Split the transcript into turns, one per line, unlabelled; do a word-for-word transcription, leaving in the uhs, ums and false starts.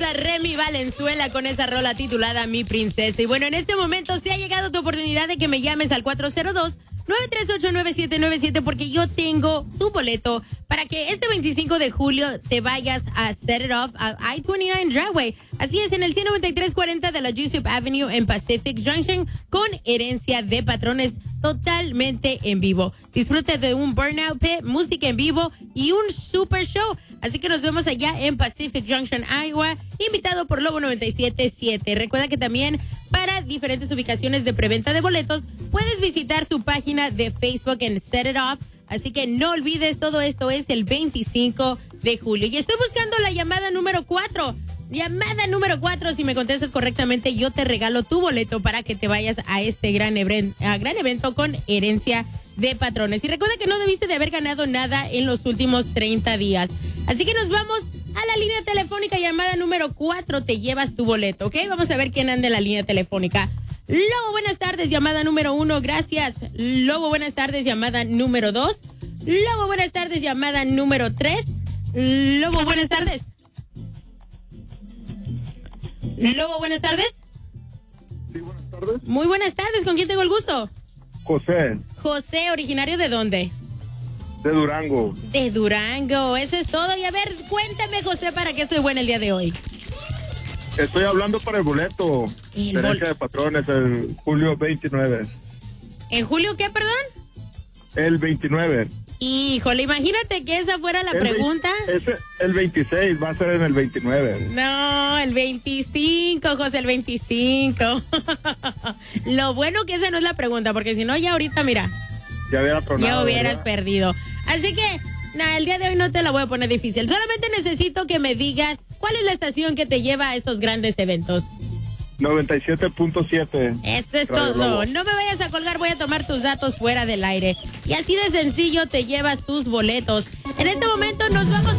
a Remy Valenzuela con esa rola titulada Mi Princesa. Y bueno, en este momento se ha llegado tu oportunidad de que me llames al cuatro cero dos, nueve tres ocho, nueve siete nueve siete porque yo tengo tu boleto para que este veinticinco de julio te vayas a Set It Off a I veintinueve Driveway. Así es, en el ciento noventa y tres cuarenta de la Jessup Avenue en Pacific Junction con Herencia de Patrones totalmente en vivo. Disfrute de un Burnout Pit, música en vivo y un super show. Así que nos vemos allá en Pacific Junction, Iowa, invitado por Lobo noventa y siete punto siete. Recuerda que también para diferentes ubicaciones de preventa de boletos puedes visitar su página de Facebook en Set It Off. Así que no olvides, todo esto es el veinticinco de julio. Y estoy buscando la llamada número cuatro. Llamada número cuatro, si me contestas correctamente, yo te regalo tu boleto para que te vayas a este gran, event, a gran evento con Herencia de Patrones. Y recuerda que no debiste de haber ganado nada en los últimos treinta días. Así que nos vamos a la línea telefónica, llamada número cuatro, te llevas tu boleto, ¿ok? Vamos a ver quién anda en la línea telefónica. Lobo, buenas tardes, llamada número uno, gracias. Lobo, buenas tardes, llamada número dos. Lobo, buenas tardes, llamada número tres. Lobo, buenas tardes. Lobo, buenas tardes.
Sí, buenas tardes.
Muy buenas tardes, ¿con quién tengo el gusto?
José.
José, ¿originario de dónde?
De Durango.
De Durango, eso es todo. Y a ver, cuéntame, José, ¿para qué soy buena el día de hoy?
Estoy hablando para el boleto.
El
de Herencia de Patrones, el julio veintinueve.
¿En julio qué, perdón?
El veintinueve.
Híjole, imagínate que esa fuera la
el
pregunta.
Ese, el veintiséis, va a ser en el veintinueve.
No, el veinticinco, José, el veinticinco. Lo bueno que esa no es la pregunta, porque si no, ya ahorita, mira,
ya, hubiera tronado,
ya hubieras
¿verdad?
perdido. Así que, nada, el día de hoy no te la voy a poner difícil. Solamente necesito que me digas cuál es la estación que te lleva a estos grandes eventos.
noventa y siete punto siete.
Eso es
Radio
todo.
Lobo.
No me vayas a colgar, voy a tomar tus datos fuera del aire. Y así de sencillo te llevas tus boletos. En este momento nos vamos